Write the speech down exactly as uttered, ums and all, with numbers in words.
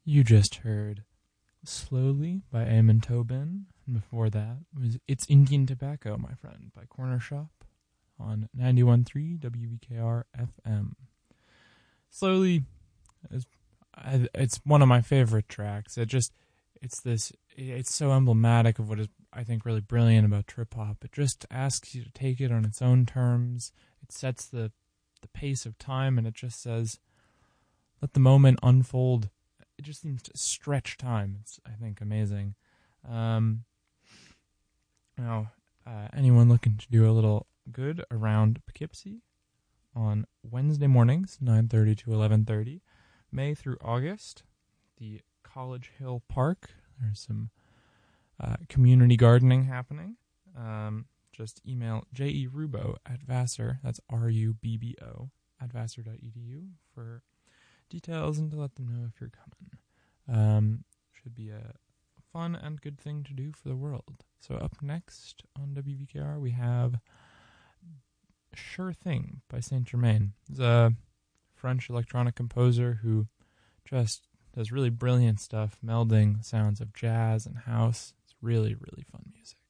You just heard Slowly by Eamon Tobin. And before that was It's Indian Tobacco, My Friend, by Corner Shop on ninety-one point three W V K R F M. Slowly is it's one of my favorite tracks. It just it's this it's so emblematic of what is, I think, really brilliant about trip hop. It just asks you to take it on its own terms. It sets the the pace of time, and it just says, let the moment unfold. It just seems to stretch time. It's, I think, amazing. Um, now, uh, anyone looking to do a little good around Poughkeepsie on Wednesday mornings, nine thirty to eleven thirty, May through August, the College Hill Park. There's some uh, community gardening happening. Um, just email jerubo at Vassar, that's R U B B O, at vassar dot e d u for details and to let them know if you're coming. Um, should be a fun and good thing to do for the world. So up next on W V K R, we have Sure Thing by Saint Germain. He's a French electronic composer who just does really brilliant stuff, melding sounds of jazz and house. It's really, really fun music.